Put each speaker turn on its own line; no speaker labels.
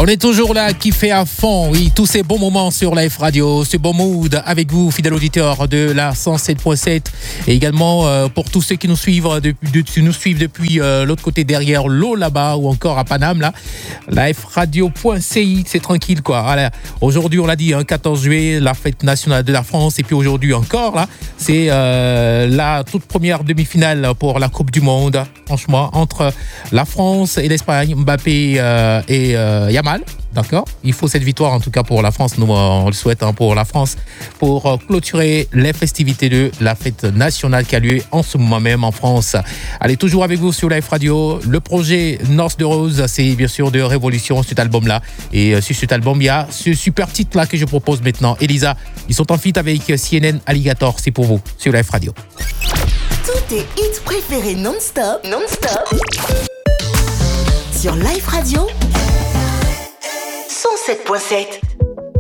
On est toujours là, kiffé à fond, oui, tous ces bons moments sur Live Radio, ce bon mood avec vous, fidèles auditeurs de la 107.7 et également pour tous ceux qui nous suivent depuis l'autre côté derrière l'eau là-bas ou encore à Paname là, liveradio.ci, c'est tranquille quoi. Voilà. Aujourd'hui on l'a dit, 14 juillet, la fête nationale de la France et puis aujourd'hui encore là, c'est la toute première demi-finale pour la Coupe du Monde, franchement, entre la France et l'Espagne, Mbappé et Yamal. D'accord. Il faut cette victoire en tout cas pour la France. Nous, on le souhaite pour la France pour clôturer les festivités de la fête nationale qui a lieu en ce moment même en France. Allez, toujours avec vous sur Live Radio. Le projet North de Rose, c'est bien sûr de Révolution, cet album-là. Et sur cet album, il y a ce super titre-là que je propose maintenant. Elisa, ils sont en feat avec CNN Alligator. C'est pour vous sur Live Radio.
Tous tes hits préférés non-stop sur Live Radio 107.7.